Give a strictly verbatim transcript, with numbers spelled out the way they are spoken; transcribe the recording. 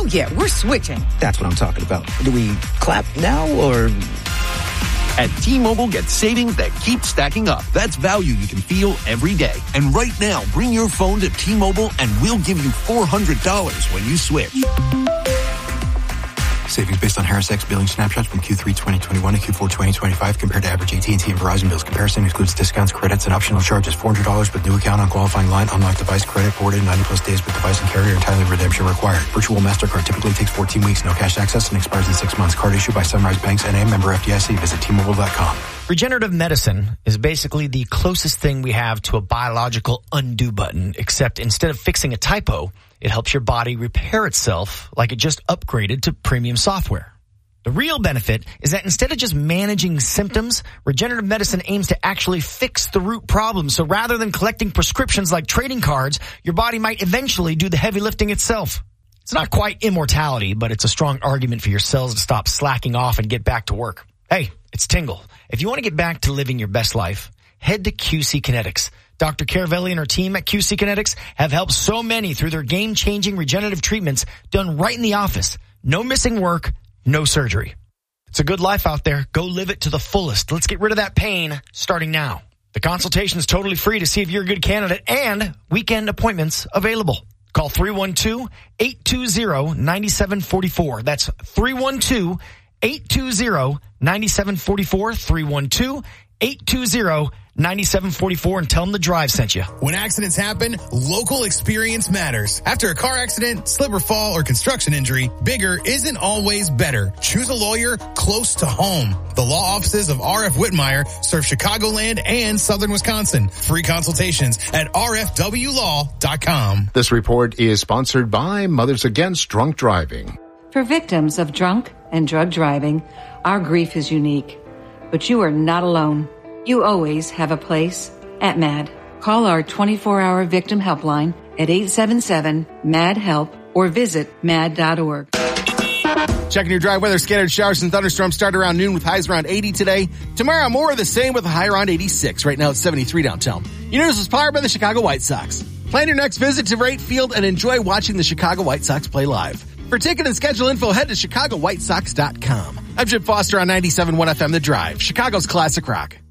Oh, yeah, we're switching. That's what I'm talking about. Do we clap now or... At T-Mobile, get savings that keep stacking up. That's value you can feel every day. And right now, bring your phone to T-Mobile and we'll give you four hundred dollars when you switch. Savings based on Harris X billing snapshots from Q three twenty twenty-one to Q four twenty twenty-five compared to average A T and T and Verizon bills. Comparison excludes discounts, credits, and optional charges. four hundred dollars with new account on qualifying line. Unlocked device credit forwarded ninety plus days with device and carrier. Entirely redemption required. Virtual MasterCard typically takes fourteen weeks. No cash access and expires in six months. Card issued by Sunrise Banks N A, member F D I C. Visit T Mobile dot com. Regenerative medicine is basically the closest thing we have to a biological undo button, except instead of fixing a typo, it helps your body repair itself like it just upgraded to premium software. The real benefit is that instead of just managing symptoms, regenerative medicine aims to actually fix the root problem. So rather than collecting prescriptions like trading cards, your body might eventually do the heavy lifting itself. It's not quite immortality, but it's a strong argument for your cells to stop slacking off and get back to work. Hey, it's Tingle. If you want to get back to living your best life, head to Q C Kinetics. Doctor Caravelli and her team at Q C Kinetics have helped so many through their game-changing regenerative treatments done right in the office. No missing work, no surgery. It's a good life out there. Go live it to the fullest. Let's get rid of that pain starting now. The consultation is totally free to see if you're a good candidate and weekend appointments available. Call three one two, eight two zero, nine seven four four. That's three one two, eight two zero, nine seven four four. three one two, eight two zero, nine seven four four and tell them the drive sent you. When accidents happen, local experience matters. After a car accident, slip or fall, or construction injury, bigger isn't always better. Choose a lawyer close to home. The law offices of R F Whitmire serve Chicagoland and Southern Wisconsin. Free consultations at r f w law dot com. This report is sponsored by Mothers Against Drunk Driving. For victims of drunk and drug driving, our grief is unique. But you are not alone. You always have a place at MAD. Call our twenty-four hour victim helpline at eight seven seven, M A D, HELP or visit mad dot org. Checking your drive weather. Scattered showers and thunderstorms start around noon with highs around eighty today. Tomorrow, more of the same with a high around eighty-six. Right now, it's seventy-three downtown. Your news is powered by the Chicago White Sox. Plan your next visit to Wright Field and enjoy watching the Chicago White Sox play live. For ticket and schedule info, head to chicago white sox dot com. I'm Jim Foster on ninety-seven point one F M The Drive, Chicago's classic rock.